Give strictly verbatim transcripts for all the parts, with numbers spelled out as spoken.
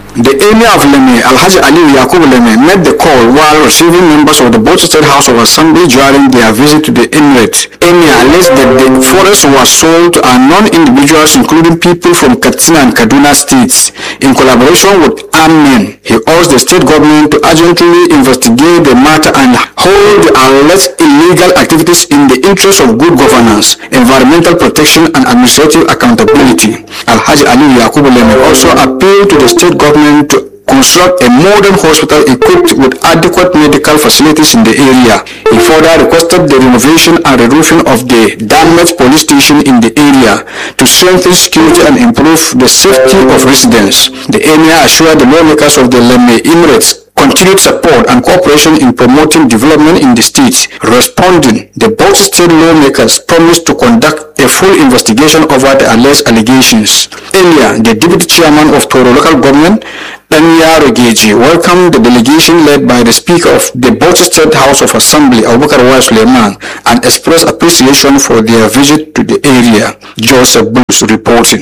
The Emir of Leme, Alhaji Aliyu Yakubu Leme, made the call while receiving members of the Bauchi State House of Assembly during their visit to the Emirate. Emir alleged that the forest was sold to unknown individuals, including people from Katsina and Kaduna states, in collaboration with armed men. He urged the state government to urgently investigate the matter and hold the alleged illegal activities in the interest of good governance, environmental protection, and administrative accountability. Alhaji Aliyu Yakubu Leme also appealed to the state government to construct a modern hospital equipped with adequate medical facilities in the area. He further requested the renovation and re-roofing of the damaged police station in the area to strengthen security and improve the safety of residents. The Emir assured the lawmakers of the Leme Emirates continued support and cooperation in promoting development in the state. Responding, the Bauchi state lawmakers promised to conduct a full investigation over the alleged allegations. Earlier, the deputy chairman of Toro local government, Danya Rogeji, welcomed the delegation led by the Speaker of the Bauchi State House of Assembly, Abubakar Wai Suleiman, and expressed appreciation for their visit to the area. Joseph Bulls reporting.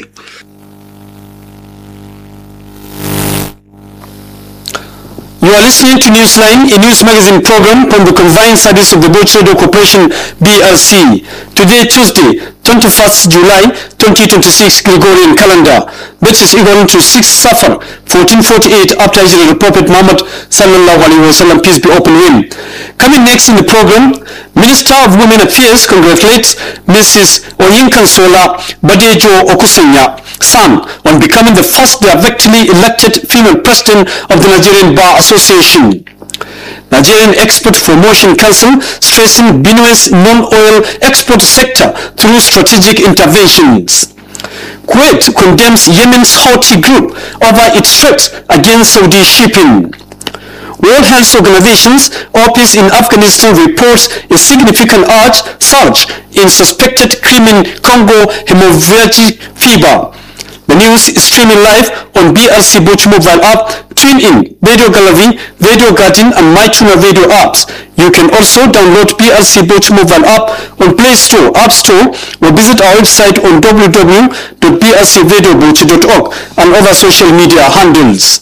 You are listening to Newsline, a news magazine program from the combined service of the Bauchi Radio Corporation B R C. Today, Tuesday, twenty-first July twenty twenty-six Gregorian calendar, which is equal to sixth Safar fourteen forty-eight after Hijrah of the Prophet Muhammad sallallahu alaihi wasallam, peace be upon him. Coming next in the program, Minister of Women Affairs congratulates Missus Oyinkansola Badejo Okusanya San on becoming the first directly elected female president of the Nigerian Bar Association. Nigerian Export Promotion Council stressing Benue's non-oil export sector through strategic interventions. Kuwait condemns Yemen's Houthi group over its threats against Saudi shipping. World Health Organization's office in Afghanistan reports a significant surge in suspected Crimean Congo hemorrhagic fever. The news is streaming live on B R C Bauchi mobile app, TuneIn, Radio Gallery, Radio Garden, and MyTuner Radio apps. You can also download B R C Bauchi mobile app on Play Store, App Store, or visit our website on w w w dot b r c radio bauchi dot org and other social media handles.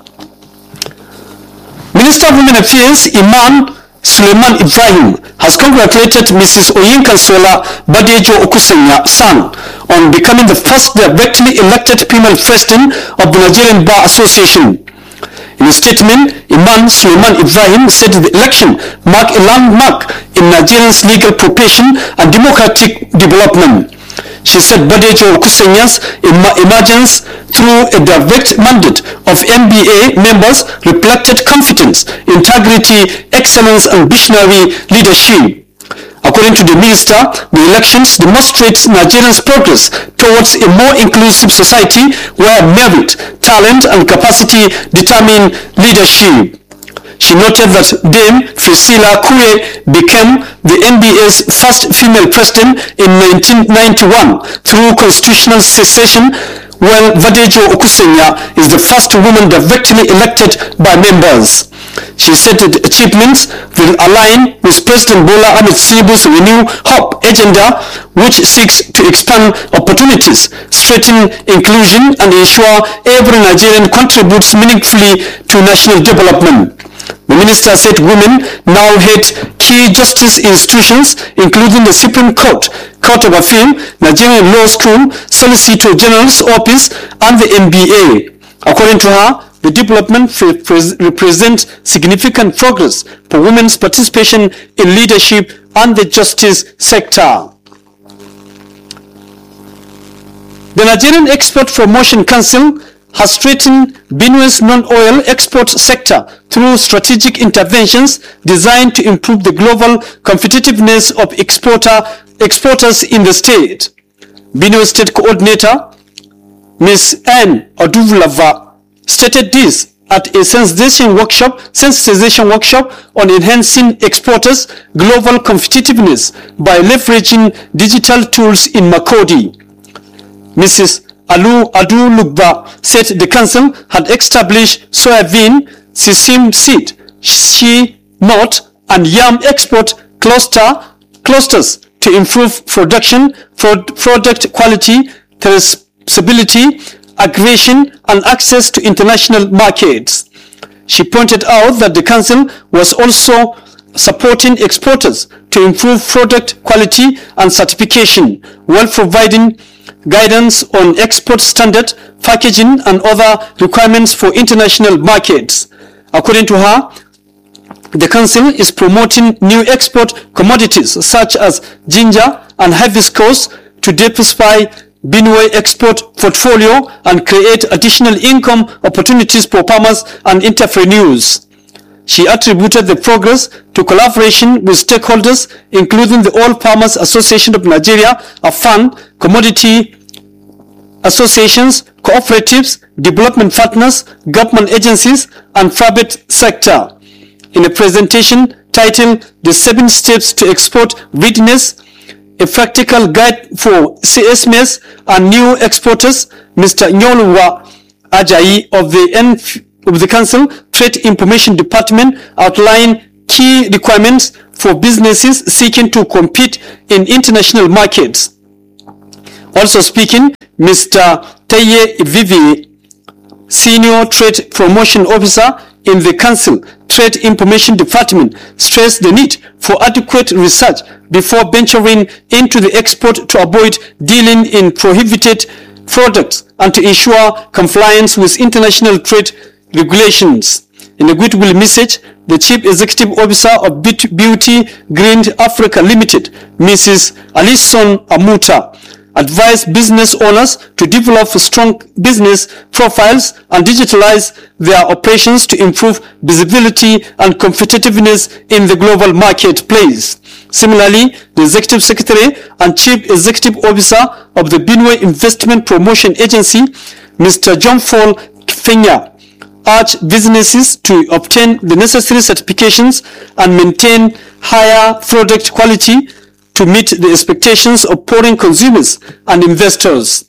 Minister of Women Affairs, Imam Suleiman Ibrahim, has congratulated Missus Oyinkansola Badejo Okusanya San on becoming the first directly elected female president of the Nigerian Bar Association. In a statement, Imam Suleiman Ibrahim said the election marked a landmark in Nigeria's legal profession and democratic development. She said Badejo Okusanya's emergence through a direct mandate of N B A members reflected confidence, integrity, excellence, and visionary leadership. According to the minister, the elections demonstrate Nigeria's progress towards a more inclusive society where merit, talent, and capacity determine leadership. She noted that Dame Priscilla Kure became the N B A's first female president in nineteen ninety-one through constitutional secession, while Badejo Okusanya is the first woman directly elected by members. She said that the achievements will align with President Bola Ahmed Tinubu's Renew Hope agenda, which seeks to expand opportunities, strengthen inclusion, and ensure every Nigerian contributes meaningfully to national development. The minister said women now head key justice institutions, including the Supreme Court, Court of Appeal, Nigerian Law School, Solicitor General's Office, and the N B A. According to her, the development represents significant progress for women's participation in leadership and the justice sector. The Nigerian Export Promotion Council has strengthened Benue's non-oil export sector through strategic interventions designed to improve the global competitiveness of exporter, exporters in the state. Benue State Coordinator Miz Anne Oduvlava stated this at a sensitization workshop, sensitization workshop on enhancing exporters' global competitiveness by leveraging digital tools in Makodi. Missus Alu Adu Lugba said the council had established soybean, sesame seed, shea nut, and yam export cluster clusters to improve production, product quality, traceability, aggregation, and access to international markets. She pointed out that the Council was also supporting exporters to improve product quality and certification while providing guidance on export standard, packaging, and other requirements for international markets. According to her, the Council is promoting new export commodities such as ginger and hibiscus to diversify Benue export portfolio and create additional income opportunities for farmers and entrepreneurs. She attributed the progress to collaboration with stakeholders, including the All Farmers Association of Nigeria, A F A N, commodity associations, cooperatives, development partners, government agencies, and private sector. In a presentation titled The Seven Steps to Export Readiness, a practical guide for C S M Es and new exporters, Mister Nyoluwa Ajayi of the, N of the Council Trade Information Department outlined key requirements for businesses seeking to compete in international markets. Also speaking, Mister Taye Vivi, Senior Trade Promotion Officer in the Council Trade Information Department, stressed the need for adequate research before venturing into the export to avoid dealing in prohibited products and to ensure compliance with international trade regulations. In a goodwill message, the Chief Executive Officer of Beauty Green Africa Limited, Missus Alison Amuta, advised business owners to develop strong business profiles and digitalize their operations to improve visibility and competitiveness in the global marketplace. Similarly, the Executive Secretary and Chief Executive Officer of the Benue Investment Promotion Agency, Mister John Paul Fenya, urged businesses to obtain the necessary certifications and maintain higher product quality to meet the expectations of foreign consumers and investors.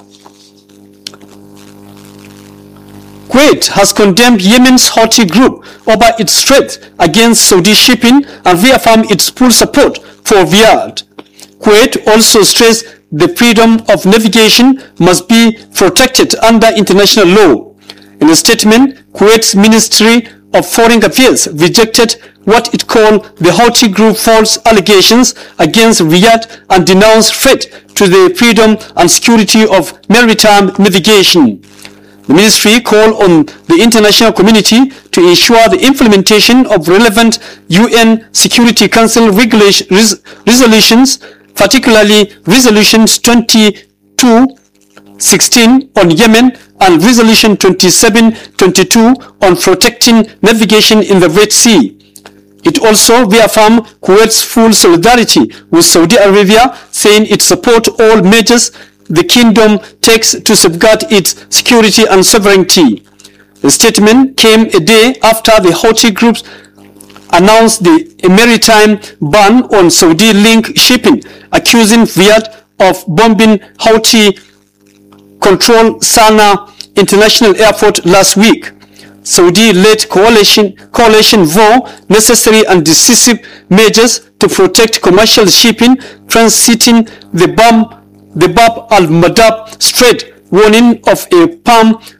Kuwait has condemned Yemen's Houthi group over its threats against Saudi shipping and reaffirmed its full support for Riyadh. Kuwait also stressed the freedom of navigation must be protected under international law. In a statement, Kuwait's Ministry of Foreign Affairs rejected what it called the Houthi group false allegations against Riyadh and denounced threat to the freedom and security of maritime navigation. The ministry called on the international community to ensure the implementation of relevant U N Security Council regulation, res, resolutions, particularly Resolutions twenty-two sixteen on Yemen and Resolution twenty-seven twenty-two on protecting navigation in the Red Sea. It also reaffirmed Kuwait's full solidarity with Saudi Arabia, saying it supports all measures the kingdom takes to safeguard its security and sovereignty. The statement came a day after the Houthi groups announced the maritime ban on Saudi-linked shipping, accusing Riyadh of bombing Houthi-controlled Sana'a International Airport last week. Saudi-led coalition, coalition vowed necessary and decisive measures to protect commercial shipping transiting the, Bab, the Bab al-Mandab Strait, warning of a palm